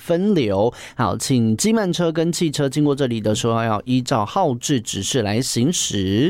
分流。好，请机慢车跟汽车经过这里的时候，要依照号志指示来行驶。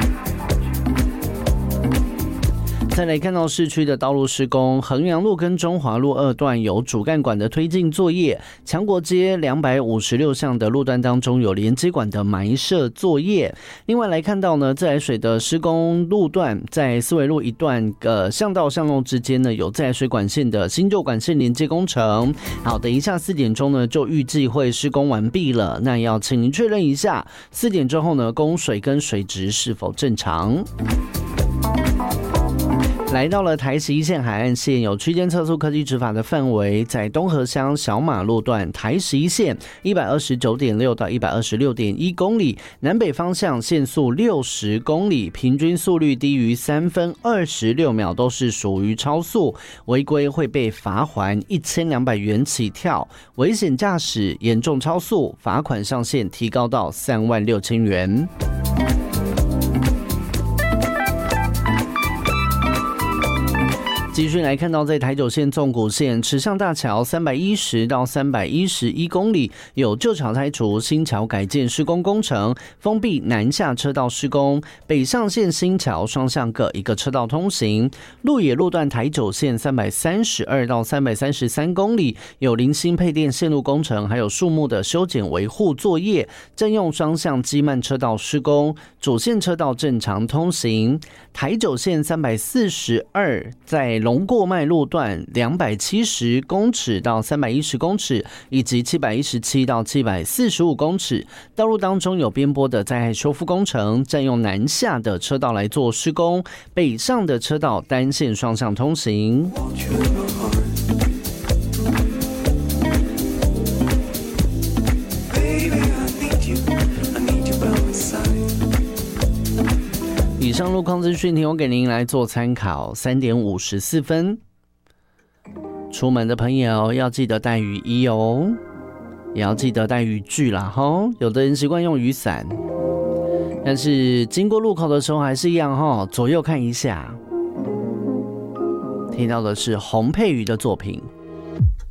再来看到市区的道路施工，衡阳路跟中华路2段有主干管的推进作业，强国街256项的路段当中有连接管的埋设作业。另外来看到呢，自来水的施工路段，在思维路一段巷道巷弄之间呢，有自来水管线的新旧管线连接工程。好，等一下4点钟呢，就预计会施工完毕了。那要请您确认一下，4点之后呢，供水跟水质是否正常。来到了台11线海岸线有区间测速科技执法的范围，在东河乡小马路段台11线 129.6 到 126.1 公里，南北方向限速60公里，平均速率低于3分26秒都是属于超速，违规会被罚锾1200元起跳，危险驾驶严重超速罚款上限提高到36000元。继续来看到，在台九线纵谷线池上大桥310到311公里有旧桥拆除、新桥改建施工工程，封闭南下车道施工，北上线新桥双向各一个车道通行。鹿野路段台九线332到333公里有零星配电线路工程，还有树木的修剪维护作业，正用双向机慢车道施工，主线车道正常通行。台九线342在龙过脉路段270公尺到310公尺，以及717到745公尺，道路当中有边坡的灾害修复工程，占用南下的车道来做施工，北上的车道单线双向通行。以上路况资讯提供给您来做参考。3点54分，出门的朋友要记得带雨衣哦，也要记得带雨具啦齁。有的人习惯用雨伞，但是经过路口的时候还是一样齁，左右看一下。听到的是洪佩瑜的作品。